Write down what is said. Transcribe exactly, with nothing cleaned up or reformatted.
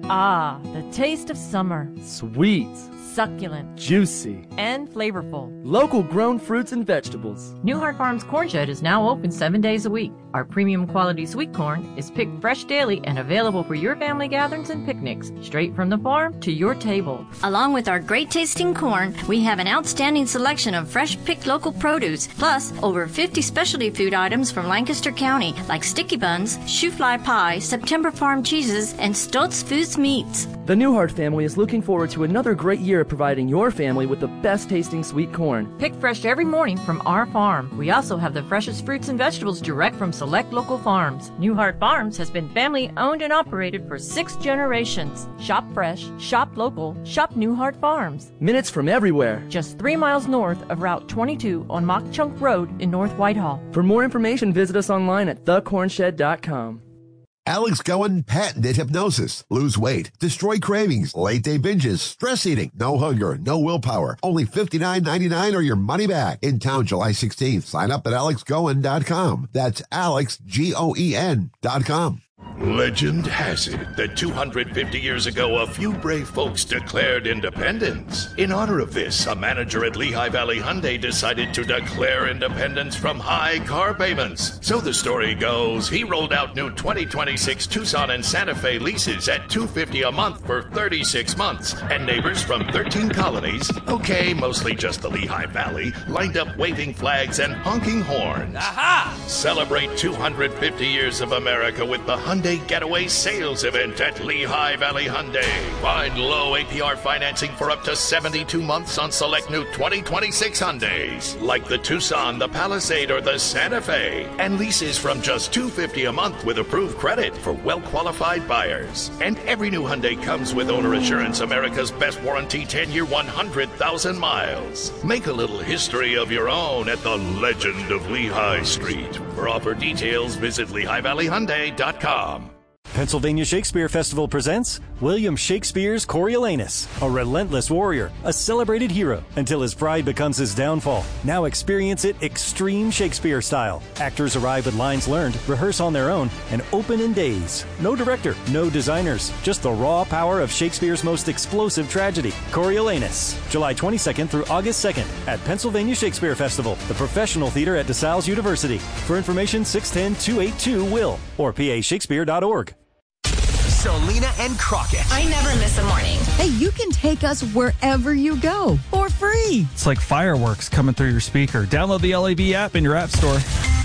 Ah, the taste of summer. Sweet. Succulent. Juicy. And flavorful. Local grown fruits and vegetables. Newhart Farms Corn Shed is now open seven days a week. Our premium quality sweet corn is picked fresh daily and available for your family gatherings and picnics, straight from the farm to your table. Along with our great tasting corn, we have an outstanding selection of fresh picked local produce, plus over fifty specialty food items from Lancaster County, like sticky buns, shoe fly pie, September farm cheeses, and Stoltz Foods meats. The Newhart family is looking forward to another great year of providing your family with the best tasting sweet corn. Picked fresh every morning from our farm. We also have the freshest fruits and vegetables direct from select local farms. Newhart Farms has been family owned and operated for six generations. Shop fresh, shop local, shop Newhart Farms. Minutes from everywhere. Just three miles north of Route twenty-two on Mock Chunk Road in North Whitehall. For more information, visit us online at the corn shed dot com. Alex Cohen patented hypnosis. Lose weight, destroy cravings, late day binges, stress eating, no hunger, no willpower. Only fifty-nine ninety-nine or your money back. In town July sixteenth. Sign up at alex cohen dot com. That's Alex, G O E N dot com. Legend has it that two hundred fifty years ago, a few brave folks declared independence. In honor of this, a manager at Lehigh Valley Hyundai decided to declare independence from high car payments. So the story goes, he rolled out new twenty twenty-six Tucson and Santa Fe leases at two hundred fifty dollars a month for thirty-six months. And neighbors from thirteen colonies, okay, mostly just the Lehigh Valley, lined up waving flags and honking horns. Aha! Celebrate two hundred fifty years of America with the Hyundai Getaway Sales Event at Lehigh Valley Hyundai. Find low A P R financing for up to seventy-two months on select new twenty twenty-six Hyundais, like the Tucson, the Palisade, or the Santa Fe. And leases from just two hundred fifty dollars a month with approved credit for well-qualified buyers. And every new Hyundai comes with Owner Assurance, America's best warranty, ten-year, one hundred thousand miles. Make a little history of your own at the Legend of Lehigh Street. For offer details, visit lehigh valley hyundai dot com. Pennsylvania Shakespeare Festival presents William Shakespeare's Coriolanus, a relentless warrior, a celebrated hero, until his pride becomes his downfall. Now experience it extreme Shakespeare style. Actors arrive with lines learned, rehearse on their own, and open in days. No director, no designers, just the raw power of Shakespeare's most explosive tragedy, Coriolanus. July twenty-second through August second at Pennsylvania Shakespeare Festival, the professional theater at DeSales University. For information, six one zero, two eight two, W I L L or P A Shakespeare dot org. Solina and Crockett. I never miss a morning. Hey, you can take us wherever you go for free. It's like fireworks coming through your speaker. Download the L A V app in your app store.